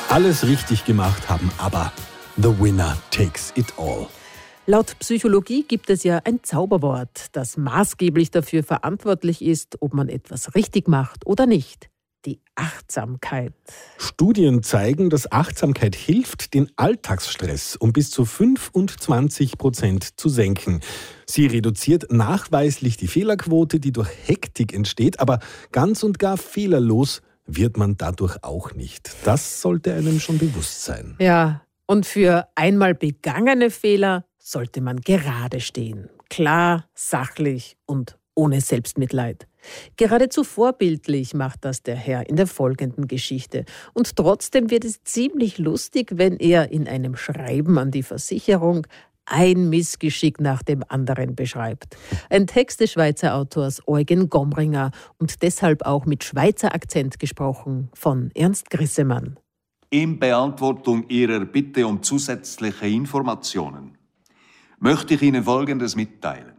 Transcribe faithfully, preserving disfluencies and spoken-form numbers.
alles richtig gemacht haben, aber the winner takes it all. Laut Psychologie gibt es ja ein Zauberwort, das maßgeblich dafür verantwortlich ist, ob man etwas richtig macht oder nicht. Die Achtsamkeit. Studien zeigen, dass Achtsamkeit hilft, den Alltagsstress um bis zu fünfundzwanzig Prozent zu senken. Sie reduziert nachweislich die Fehlerquote, die durch Hektik entsteht, aber ganz und gar fehlerlos wird man dadurch auch nicht. Das sollte einem schon bewusst sein. Ja, und für einmal begangene Fehler sollte man gerade stehen. Klar, sachlich und ohne Selbstmitleid. Geradezu vorbildlich macht das der Herr in der folgenden Geschichte. Und trotzdem wird es ziemlich lustig, wenn er in einem Schreiben an die Versicherung ein Missgeschick nach dem anderen beschreibt. Ein Text des Schweizer Autors Eugen Gomringer und deshalb auch mit Schweizer Akzent gesprochen von Ernst Grissemann. In Beantwortung Ihrer Bitte um zusätzliche Informationen möchte ich Ihnen Folgendes mitteilen.